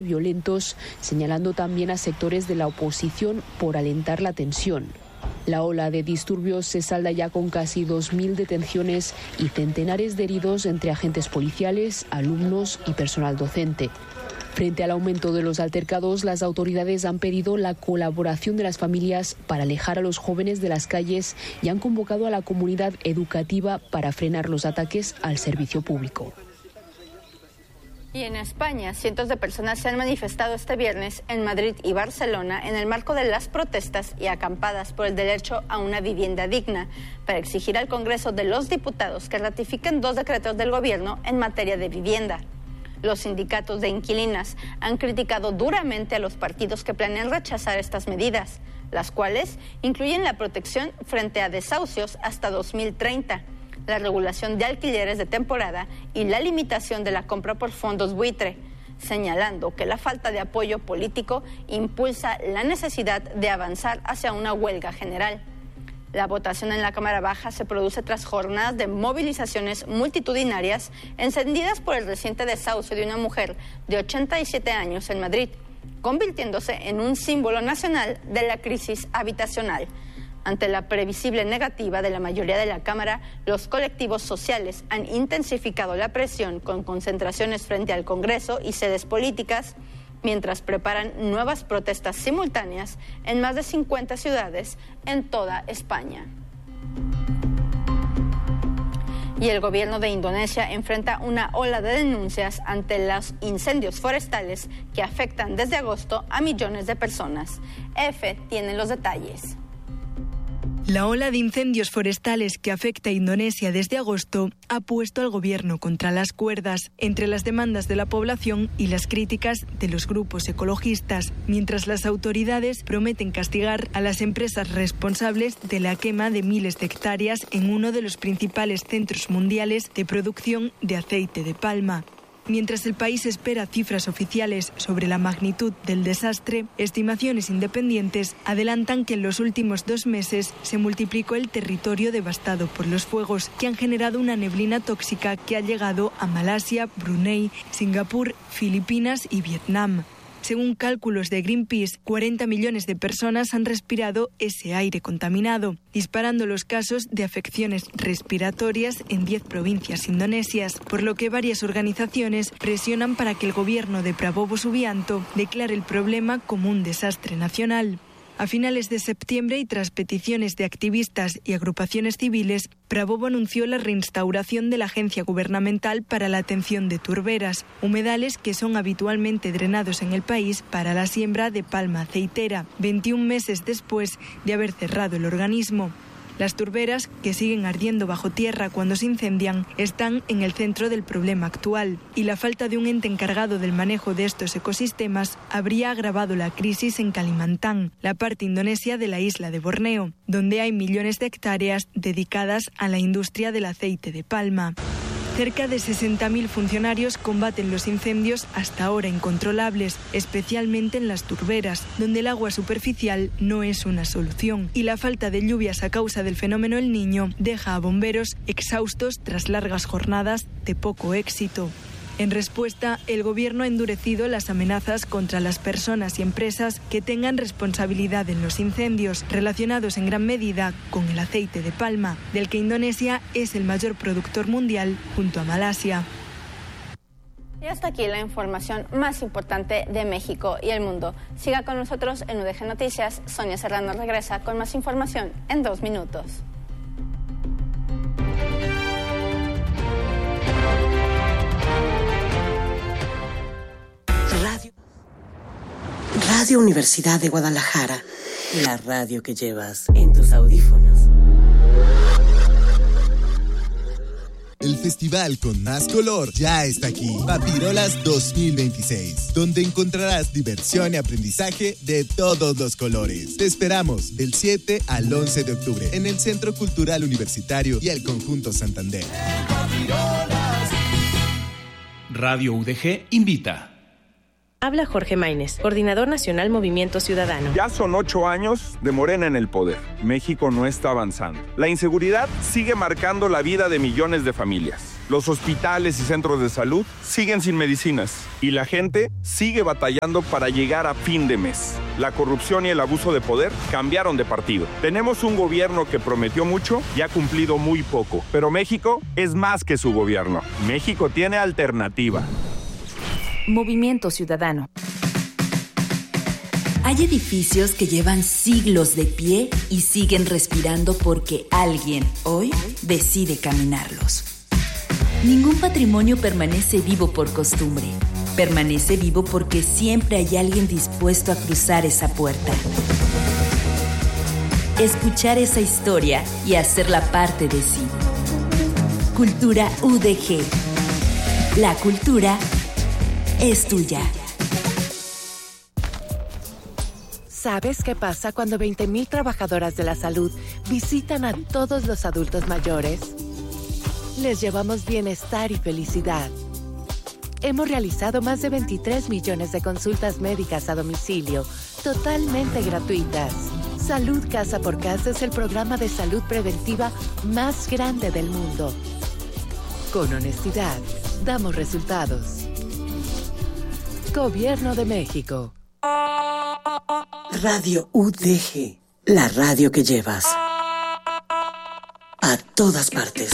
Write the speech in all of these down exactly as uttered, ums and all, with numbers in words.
violentos, señalando también a sectores de la oposición por alentar la tensión. La ola de disturbios se salda ya con casi dos mil detenciones y centenares de heridos entre agentes policiales, alumnos y personal docente. Frente al aumento de los altercados, las autoridades han pedido la colaboración de las familias para alejar a los jóvenes de las calles y han convocado a la comunidad educativa para frenar los ataques al servicio público. Y en España, cientos de personas se han manifestado este viernes en Madrid y Barcelona en el marco de las protestas y acampadas por el derecho a una vivienda digna, para exigir al Congreso de los Diputados que ratifiquen dos decretos del Gobierno en materia de vivienda. Los sindicatos de inquilinas han criticado duramente a los partidos que planean rechazar estas medidas, las cuales incluyen la protección frente a desahucios hasta dos mil treinta. La regulación de alquileres de temporada y la limitación de la compra por fondos buitre, señalando que la falta de apoyo político impulsa la necesidad de avanzar hacia una huelga general. La votación en la Cámara Baja se produce tras jornadas de movilizaciones multitudinarias encendidas por el reciente desahucio de una mujer de ochenta y siete años en Madrid, convirtiéndose en un símbolo nacional de la crisis habitacional. Ante la previsible negativa de la mayoría de la Cámara, los colectivos sociales han intensificado la presión con concentraciones frente al Congreso y sedes políticas, mientras preparan nuevas protestas simultáneas en más de cincuenta ciudades en toda España. Y el gobierno de Indonesia enfrenta una ola de denuncias ante los incendios forestales que afectan desde agosto a millones de personas. F tiene los detalles. La ola de incendios forestales que afecta a Indonesia desde agosto ha puesto al gobierno contra las cuerdas, entre las demandas de la población y las críticas de los grupos ecologistas, mientras las autoridades prometen castigar a las empresas responsables de la quema de miles de hectáreas en uno de los principales centros mundiales de producción de aceite de palma. Mientras el país espera cifras oficiales sobre la magnitud del desastre, estimaciones independientes adelantan que en los últimos dos meses se multiplicó el territorio devastado por los fuegos, que han generado una neblina tóxica que ha llegado a Malasia, Brunei, Singapur, Filipinas y Vietnam. Según cálculos de Greenpeace, cuarenta millones de personas han respirado ese aire contaminado, disparando los casos de afecciones respiratorias en diez provincias indonesias, por lo que varias organizaciones presionan para que el gobierno de Prabowo Subianto declare el problema como un desastre nacional. A finales de septiembre y tras peticiones de activistas y agrupaciones civiles, Prabowo anunció la reinstauración de la Agencia Gubernamental para la Atención de Turberas, humedales que son habitualmente drenados en el país para la siembra de palma aceitera, veintiún meses después de haber cerrado el organismo. Las turberas, que siguen ardiendo bajo tierra cuando se incendian, están en el centro del problema actual, y la falta de un ente encargado del manejo de estos ecosistemas habría agravado la crisis en Kalimantan, la parte indonesia de la isla de Borneo, donde hay millones de hectáreas dedicadas a la industria del aceite de palma. Cerca de sesenta mil funcionarios combaten los incendios hasta ahora incontrolables, especialmente en las turberas, donde el agua superficial no es una solución, y la falta de lluvias a causa del fenómeno El Niño deja a bomberos exhaustos tras largas jornadas de poco éxito. En respuesta, el gobierno ha endurecido las amenazas contra las personas y empresas que tengan responsabilidad en los incendios, relacionados en gran medida con el aceite de palma, del que Indonesia es el mayor productor mundial junto a Malasia. Y hasta aquí la información más importante de México y el mundo. Siga con nosotros en U D G Noticias. Sonia Serrano regresa con más información en dos minutos. Radio. Radio Universidad de Guadalajara. La radio que llevas en tus audífonos. El festival con más color ya está aquí. Papirolas dos mil veintiséis, donde encontrarás diversión y aprendizaje de todos los colores. Te esperamos del siete al once de octubre en el Centro Cultural Universitario y el Conjunto Santander. Radio U D G invita. Habla Jorge Maínez, Coordinador Nacional Movimiento Ciudadano. Ya son ocho años de Morena en el poder. México no está avanzando. La inseguridad sigue marcando la vida de millones de familias. Los hospitales y centros de salud siguen sin medicinas y la gente sigue batallando para llegar a fin de mes. La corrupción y el abuso de poder cambiaron de partido. Tenemos un gobierno que prometió mucho y ha cumplido muy poco. Pero México es más que su gobierno. México tiene alternativa. Movimiento Ciudadano. Hay edificios que llevan siglos de pie y siguen respirando porque alguien hoy decide caminarlos. Ningún patrimonio permanece vivo por costumbre. Permanece vivo porque siempre hay alguien dispuesto a cruzar esa puerta. Escuchar esa historia y hacerla parte de sí. Cultura U D G. La cultura es tuya. ¿Sabes qué pasa cuando veinte mil trabajadoras de la salud visitan a todos los adultos mayores? Les llevamos bienestar y felicidad. Hemos realizado más de veintitrés millones de consultas médicas a domicilio, totalmente gratuitas. Salud Casa por Casa es el programa de salud preventiva más grande del mundo. Con honestidad, damos resultados. Gobierno de México. Radio U D G, la radio que llevas a todas partes.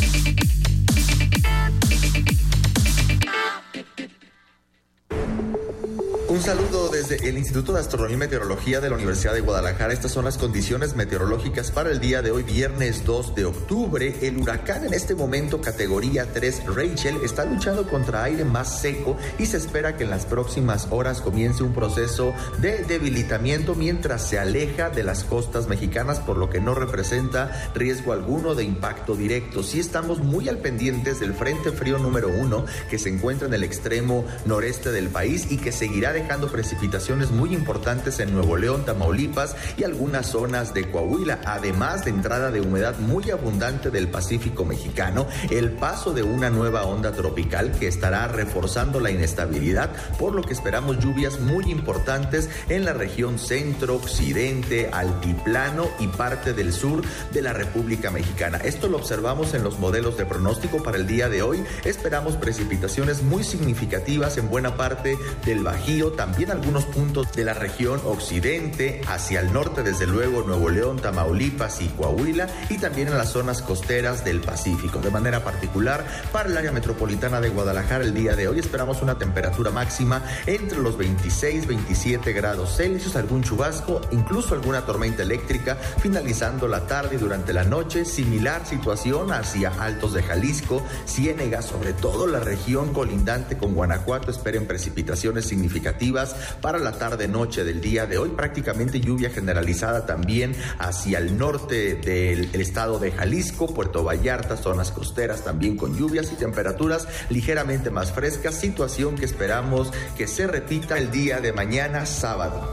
Un saludo desde el Instituto de Astronomía y Meteorología de la Universidad de Guadalajara. Estas son las condiciones meteorológicas para el día de hoy, viernes dos de octubre. El huracán en este momento, categoría tres, Rachel, está luchando contra aire más seco y se espera que en las próximas horas comience un proceso de debilitamiento mientras se aleja de las costas mexicanas, por lo que no representa riesgo alguno de impacto directo. Sí estamos muy al pendientes del Frente Frío número uno, que se encuentra en el extremo noreste del país y que seguirá dejando precipitaciones muy importantes en Nuevo León, Tamaulipas y algunas zonas de Coahuila, además de entrada de humedad muy abundante del Pacífico mexicano, el paso de una nueva onda tropical que estará reforzando la inestabilidad, por lo que esperamos lluvias muy importantes en la región centro, occidente, altiplano y parte del sur de la República Mexicana. Esto lo observamos en los modelos de pronóstico para el día de hoy. Esperamos precipitaciones muy significativas en buena parte del Bajío, también algunos puntos de la región occidente, hacia el norte, desde luego, Nuevo León, Tamaulipas y Coahuila, y también en las zonas costeras del Pacífico. De manera particular, para el área metropolitana de Guadalajara, el día de hoy esperamos una temperatura máxima entre los veintiséis, veintisiete grados Celsius, algún chubasco, incluso alguna tormenta eléctrica, finalizando la tarde y durante la noche. Similar situación hacia Altos de Jalisco, Ciénega, sobre todo la región colindante con Guanajuato, esperen precipitaciones significativas para la tarde-noche del día de hoy. Prácticamente lluvia generalizada también hacia el norte del estado de Jalisco, Puerto Vallarta, zonas costeras también con lluvias y temperaturas ligeramente más frescas, situación que esperamos que se repita el día de mañana, sábado.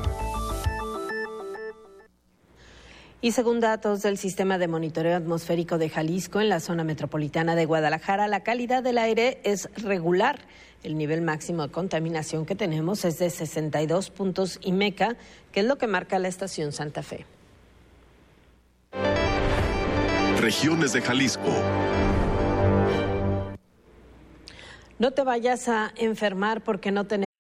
Y según datos del Sistema de Monitoreo Atmosférico de Jalisco, en la zona metropolitana de Guadalajara, la calidad del aire es regular. El nivel máximo de contaminación que tenemos es de sesenta y dos puntos I M E C A, que es lo que marca la estación Santa Fe. Regiones de Jalisco. No te vayas a enfermar porque no tenemos